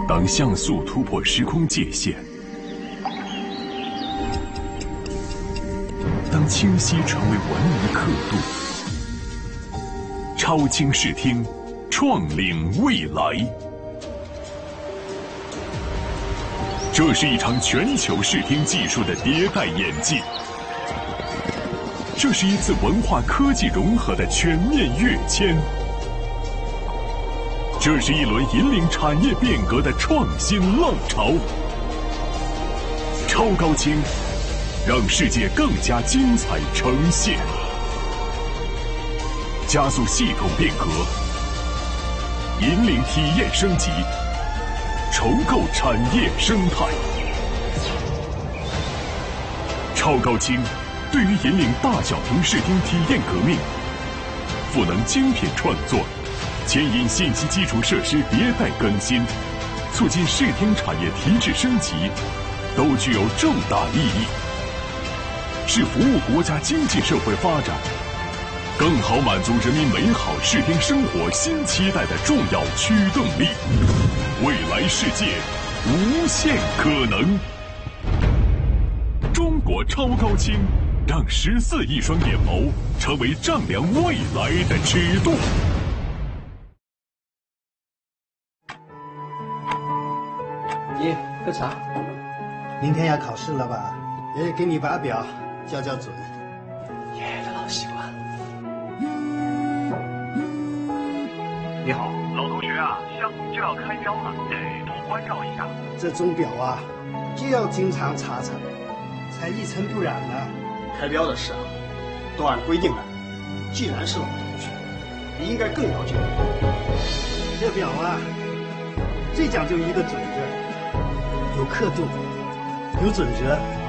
当像素突破时空界限，当清晰成为文明刻度，超清视听，创领未来。这是一场全球视听技术的迭代演进，这是一次文化科技融合的全面跃迁，这是一轮引领产业变革的创新浪潮。超高清，让世界更加精彩呈现，加速系统变革，引领体验升级，重构产业生态。超高清对于引领大小屏视听体验革命，赋能精品创作，牵引信息基础设施迭代更新，促进视听产业提质升级，都具有重大意义，是服务国家经济社会发展，更好满足人民美好视听生活新期待的重要驱动力。未来世界无限可能。中国超高清，让14亿双眼眸成为丈量未来的尺度。 爷，喝茶。 明天要考试了吧？爷爷给你把表校准。 爷爷的老习惯。 你好，老同学啊，项目就要开标了，得多关照一下。 这钟表啊，就要经常查查，才一尘不染呢。 开标的事啊，都按规定来。既然是老同学，你应该更了解我。 这表啊，最讲究一个准则，有刻度，有准则，